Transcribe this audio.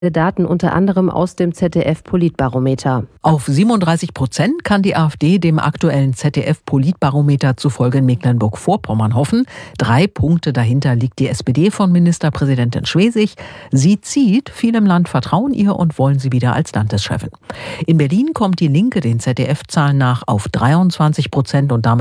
Daten unter anderem aus dem ZDF-Politbarometer. Auf 37% kann die AfD dem aktuellen ZDF-Politbarometer zufolge in Mecklenburg-Vorpommern hoffen. 3 Punkte dahinter liegt die SPD von Ministerpräsidentin Schwesig. Sie zieht, viele im Land vertrauen ihr und wollen sie wieder als Landeschefin. In Berlin kommt die Linke den ZDF-Zahlen nach auf 23% und damit